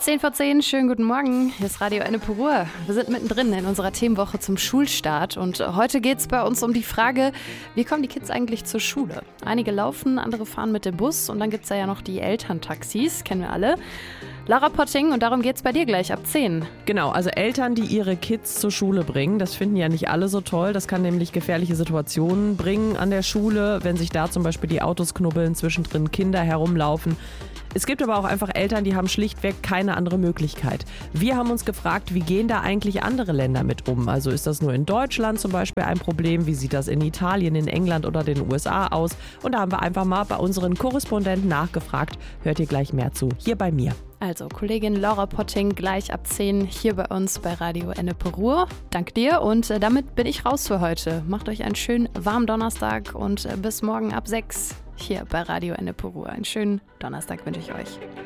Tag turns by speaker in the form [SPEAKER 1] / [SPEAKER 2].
[SPEAKER 1] 10 vor 10, schönen guten Morgen. Hier ist Radio Ennepe Ruhr. Wir sind mittendrin in unserer Themenwoche zum Schulstart und heute geht es bei uns um die Frage, wie kommen die Kids eigentlich zur Schule? Einige laufen, andere fahren mit dem Bus und dann gibt es ja noch die Elterntaxis, kennen wir alle. Lara Potting, und darum geht's bei dir gleich ab 10.
[SPEAKER 2] Genau, also Eltern, die ihre Kids zur Schule bringen, das finden ja nicht alle so toll. Das kann nämlich gefährliche Situationen bringen an der Schule, wenn sich da zum Beispiel die Autos knubbeln, zwischendrin Kinder herumlaufen. Es gibt aber auch einfach Eltern, die haben schlichtweg keine andere Möglichkeit. Wir haben uns gefragt, wie gehen da eigentlich andere Länder mit um? Also ist das nur in Deutschland zum Beispiel ein Problem? Wie sieht das in Italien, in England oder den USA aus? Und da haben wir einfach mal bei unseren Korrespondenten nachgefragt. Hört ihr gleich mehr zu, hier bei mir.
[SPEAKER 1] Also Kollegin Lara Potting gleich ab 10 hier bei uns bei Radio Ennepe Ruhr. Dank dir und damit bin ich raus für heute. Macht euch einen schönen warmen Donnerstag und bis morgen ab 6 hier bei Radio Ennepe Ruhr. Einen schönen Donnerstag wünsche ich euch.